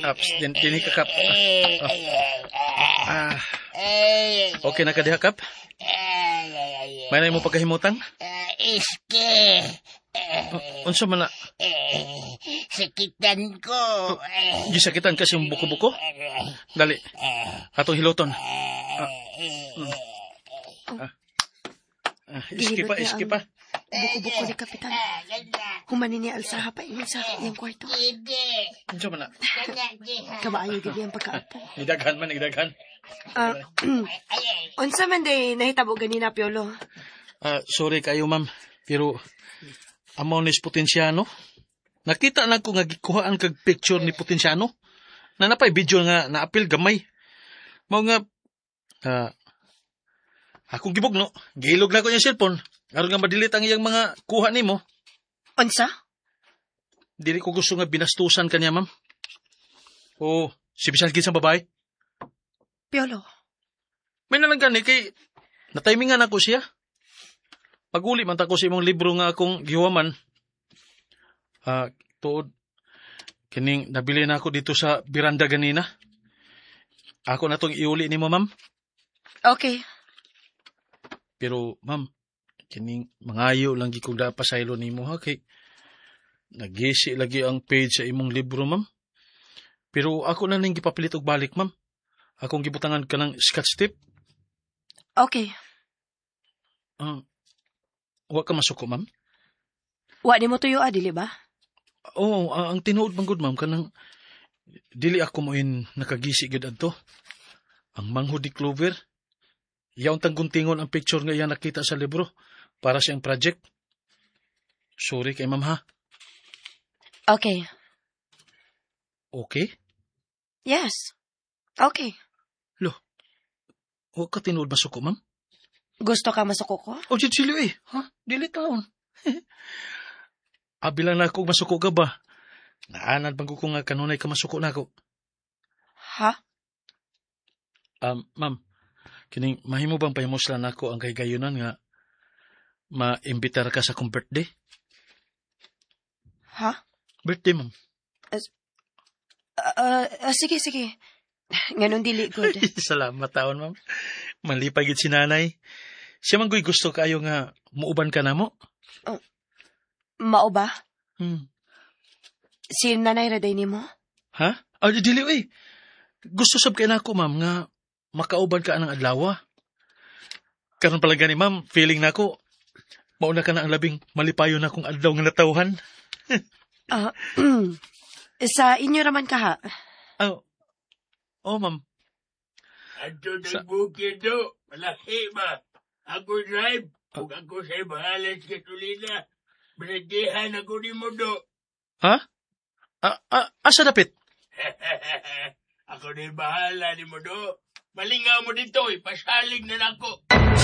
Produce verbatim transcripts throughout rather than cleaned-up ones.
Ups, din, din kakap. Ah. ah. Okay na ka diha, Kap? May na mo pagkahimutan? Iske. Uh, unsa man na? Sakitan ko. Uh, gisakitan kasi yung buko-buko? Dali. Atong hiloton. Ah. Mm. Ah. Ah, iski pa, iski pa. Buko-buko ni Kapitan. Humanin niya alsaha pa ingon sa iyang kwarto. Unsa man na? Kamaayo gid ang pagkaapo. Nidaghan man, nidaghan. Ah, unsa man day nahitabo ganina, Piolo? Ah, sorry kayo, ma'am. Pero amaw ni Potensiano. Nakita na ko nga gikuhaan kag picture ni Potensiano. Na napay video nga naapil gamay. Mao nga ah akong gibog no. Gihilog na ko yung cellphone. Aron nga madilit ang iyang mga kuha nimo. Unsa? Dili ko gusto nga binastusan kaniya, ma'am. Oh, si bisan gid sa babae. Piolo. May nalang gani kay natimingan ako siya. Paguli man ta ko sa imong libro nga akong gihuman. Ah, tuod kining nabili na ako dito sa biranda ganina. Ako na tong iuli nimo, ma'am. Okay. Pero, ma'am, kining mangayo lang gikog da pasaylo nimo ha kay nagisi lagi ang page sa imong libro, ma'am. Pero ako na ning gipapilit og balik, ma'am. Akong gibutangan ka ng scotch tape. Okay. Ah, uh, wa ka masuko, ma'am? Wa ni mo tuyo, ah, dili ba? Oo, uh, ang tinuod man gud, ma'am, kanang dili ako mo in nakagisi gid adto. Ang manghod ni Clover. Iyaw tangguntingon ang picture nga iya nakita sa libro para siyang project. Sorry kay ma'am, ha? Okay. Okay? Yes. Okay. Lo, huwag ka tinuod masuko, ma'am? Gusto ka masuko ko? O, Jitsilio eh. Ha? Dili taon. Abilang na ako masuko ka ba? Naanan bang ko nga kanunay ka masuko na ako? Ha? Um, ma'am, kining mahimo bang pahimuslan ako ang kaygayonan nga maimbitar ka sa kong birthday? Ha? Birthday, ma'am. Uh, uh, sige, sige. Nganon dili, good. Salamat taon, ma'am. Malipay gid si nanay. Siya man gusto kayo nga muuban ka na mo? Uh, mao ba? Hmm. Si nanay raday ni mo? Ha? Ah, dili, eh. Gusto sab kay nako, ma'am, nga makauban ka anang adlaw. Karon pala gani, ma'am, feeling nako mauna ka na ang labing malipayon na akong adlaw nga natawhan. Ah, uh, sa inyo raman ka, ha? Oh, oh, ma'am. Ato nagbukid do, malaki ba? Ako drive, kung ako sa'y bahala sa gasolina, binagihan ako ni mo do. Ha? Ah, ah, asa dapit? Ako na bahala ni mo do. Malingaw mo dito, ipasalig na nako.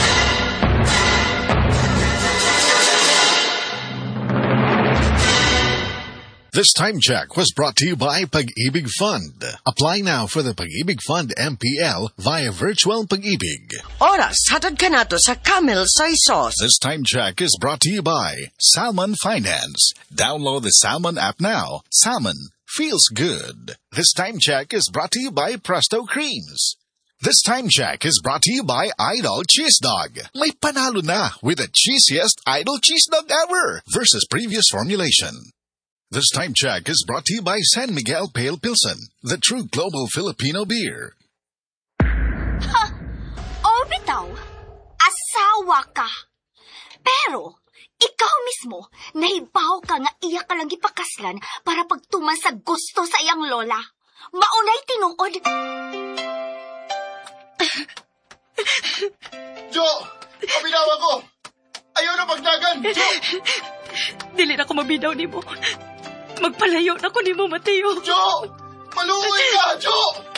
This time check was brought to you by Pag-ibig Fund. Apply now for the Pag-ibig Fund M P L via Virtual Pag-ibig. Oras, hatod ka na to sa Camel Soy Sauce. This time check is brought to you by Salmon Finance. Download the Salmon app now. Salmon feels good. This time check is brought to you by Presto Creams. This time check is brought to you by Idol Cheese Dog. May panalo na with the cheesiest Idol Cheese Dog ever versus previous formulation. This time check is brought to you by San Miguel Pale Pilsen, the true global Filipino beer. Ha! Oh, bitaw! Asawa ka! Pero, ikaw mismo, nahibaw ka nga iya ka lang ipakaslan para pagtuman sa gusto sa iyang lola. Maunay tinuod. Jo! Mabinaw ako! Ayaw na pagdagan! Jo! Dili na ko mabidaw ni mo. Magpalayo na ko ni mo, Mateo. Jo! Maluoy ka, Jo!